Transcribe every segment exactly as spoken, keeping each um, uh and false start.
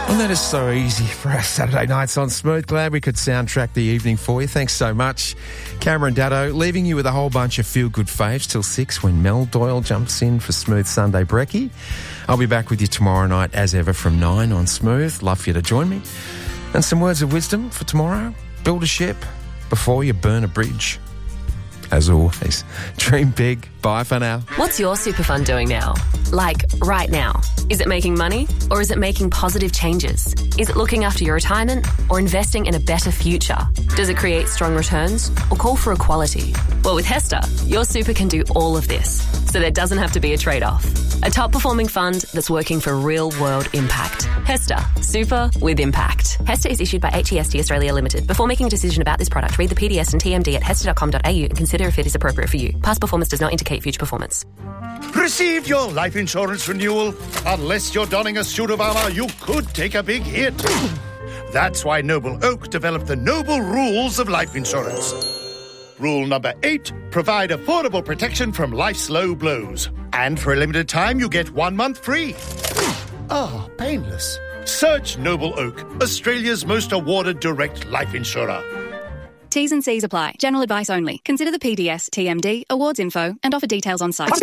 And that is so easy for our Saturday nights on Smooth. Glad we could soundtrack the evening for you. Thanks so much, Cameron Daddo, leaving you with a whole bunch of feel-good faves till six when Mel Doyle jumps in for Smooth Sunday Brekkie. I'll be back with you tomorrow night as ever from nine on Smooth. Love for you to join me. And some words of wisdom for tomorrow. Build a ship before you burn a bridge. As always, dream big. Bye for now. What's your super fund doing now? Like, right now? Is it making money or is it making positive changes? Is it looking after your retirement or investing in a better future? Does it create strong returns or call for equality? Well, with Hester, your super can do all of this, so there doesn't have to be a trade-off. A top-performing fund that's working for real-world impact. Hester, super with impact. Hester is issued by H E S T Australia Limited. Before making a decision about this product, read the P D S and T M D at hester dot com dot a u and consider if it is appropriate for you. Past performance does not indicate future performance. Received your life insurance renewal? Unless you're donning a suit of armour, you could take a big hit. That's why Noble Oak developed the Noble Rules of Life Insurance. Rule number eight, provide affordable protection from life's low blows. And for a limited time, you get one month free. Ah, painless. Search Noble Oak, Australia's most awarded direct life insurer. T's and C's apply. General advice only. Consider the P D S, T M D, awards info, and offer details on site.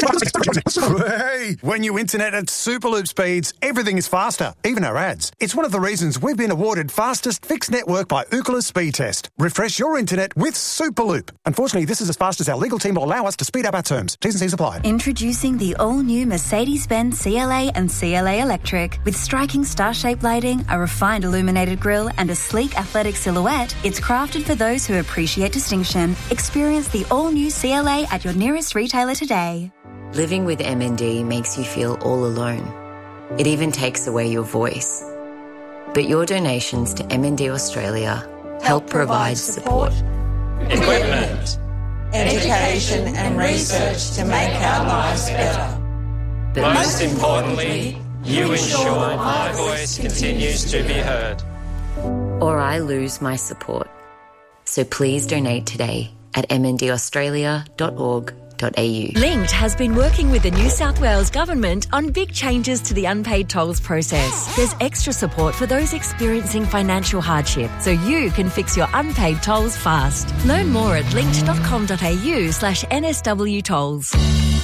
Hey, when you internet at Superloop speeds, everything is faster, even our ads. It's one of the reasons we've been awarded fastest fixed network by Ookla Speed Test. Refresh your internet with Superloop. Unfortunately, this is as fast as our legal team will allow us to speed up our terms. T's and C's apply. Introducing the all-new Mercedes-Benz C L A and C L A Electric. With striking star-shaped lighting, a refined illuminated grille, and a sleek athletic silhouette, it's crafted for those who appreciate distinction. Experience the all-new C L A at your nearest retailer today. Living with M N D makes you feel all alone. It even takes away your voice. But your donations to M N D Australia help, help provide support, equipment, education and research to make our lives better. But most importantly, you ensure my voice continues to be heard. Or I lose my support. So please donate today at m n d australia dot org dot a u. Linked has been working with the New South Wales Government on big changes to the unpaid tolls process. There's extra support for those experiencing financial hardship, so you can fix your unpaid tolls fast. Learn more at linked dot com dot a u slash N S W tolls.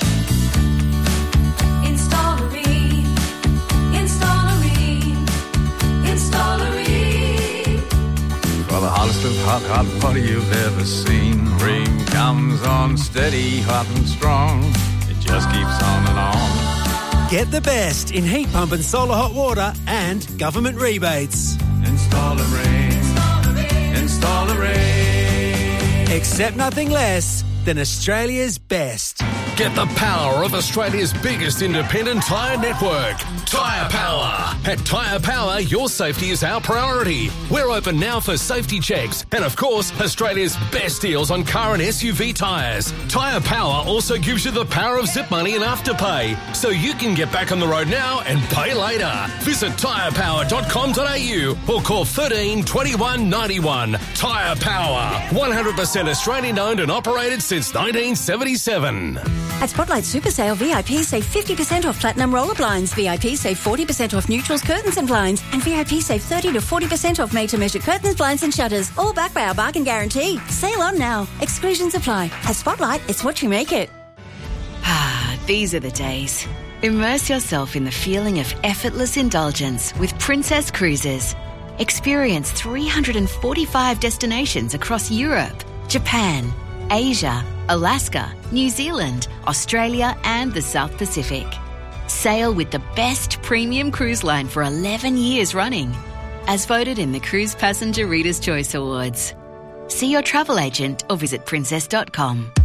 For the hottest of hot, hot water you've ever seen. Ring comes on steady, hot and strong. It just keeps on and on. Get the best in heat pump and solar hot water and government rebates. Install a ring. Install a ring. Install a ring. Accept nothing less than Australia's best. Get the power of Australia's biggest independent tyre network, Tyre Power. At Tyre Power, your safety is our priority. We're open now for safety checks and, of course, Australia's best deals on car and S U V tyres. Tyre Power also gives you the power of zip money and afterpay, so you can get back on the road now and pay later. Visit tyre power dot com dot a u or call thirteen twenty-one ninety-one. Tyre Power, one hundred percent Australian owned and operated since nineteen seventy-seven. At Spotlight Super Sale, V I P save fifty percent off platinum roller blinds, V I P save forty percent off neutrals, curtains and blinds, and V I P save thirty to forty percent off made-to-measure curtains, blinds and shutters, all backed by our bargain guarantee. Sale on now. Exclusions apply. At Spotlight, it's what you make it. Ah, these are the days. Immerse yourself in the feeling of effortless indulgence with Princess Cruises. Experience three hundred forty-five destinations across Europe, Japan, Asia, Alaska, New Zealand, Australia and the South Pacific. Sail with the best premium cruise line for eleven years running, as voted in the Cruise Passenger Reader's Choice Awards. See your travel agent or visit princess dot com.